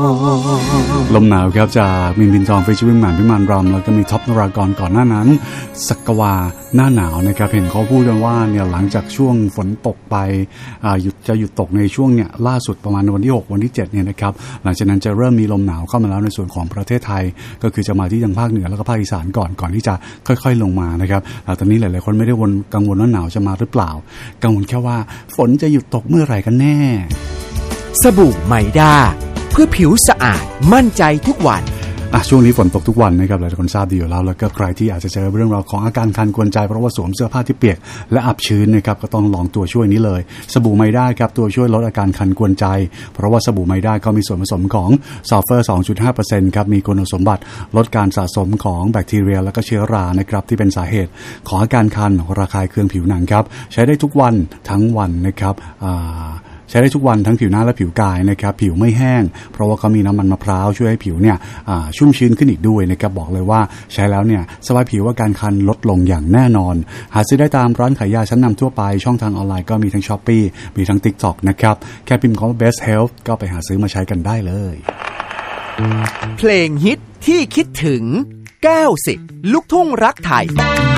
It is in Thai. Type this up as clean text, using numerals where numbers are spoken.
ลมหนาวครับจากมินพินทองฟีเจอริ่งหม่ำพิมานรำแล้วก็มีท็อปนรากรก่อนหน้านั้นสักวาหน้าหนาวนะครับเห็นเขาพูดกันว่าเนี่ยหลังจากช่วงฝนตกไปหยุดตกในช่วงเนี่ยล่าสุดประมาณวันที่6วันที่7เนี่ยนะครับหลังจากนั้นจะเริ่มมีลมหนาวเข้ามาแล้วในส่วนของประเทศไทยก็คือจะมาที่ทางภาคเหนือแล้วก็ภาคอีสานก่อนที่จะค่อยๆลงมานะครับตอนนี้หลายๆคนไม่ได้กังวลว่าหนาวจะมาหรือเปล่ากังวลแค่ว่าฝนจะหยุดตกเมื่อไหร่กันแน่สบู่ไมด้าเพื่อผิวสะอาดมั่นใจทุกวันช่วงนี้ฝนตกทุกวันนะครับหลายคนทราบดีอยู่แล้วแล้วก็ใครที่อาจจะเจอเรื่องราวของอาการคันกวนใจเพราะว่าสวมเสื้อผ้าที่เปียกและอับชื้นนะครับก็ต้องลองตัวช่วยนี้เลยสบู่ไมด้าครับตัวช่วยลดอาการคันกวนใจเพราะว่าสบู่ไมด้าก็มีส่วนผสมของซัลเฟอร์ 2.5% ครับมีคุณสมบัติลดการสะสมของแบคทีเรียและก็เชื้อรานะครับที่เป็นสาเหตุของอาการคันระคายเคืองผิวหนังครับใช้ได้ทุกวันทั้งวันนะครับใช้ได้ทุกวันทั้งผิวหน้าและผิวกายนะครับผิวไม่แห้งเพราะว่าเขามีน้ำมันมะพร้าวช่วยให้ผิวเนี่ยชุ่มชื้นขึ้นอีกด้วยนะครับบอกเลยว่าใช้แล้วเนี่ยสบายผิวอาการคันลดลงอย่างแน่นอนหาซื้อได้ตามร้านขายยาชั้นนำทั่วไปช่องทางออนไลน์ก็มีทั้ง Shopee มีทั้ง TikTok นะครับแค่พิมพ์คำว่า Best Health ก็ไปหาซื้อมาใช้กันได้เลยเพลงฮิตที่คิดถึง90ลูกทุ่งรักไทย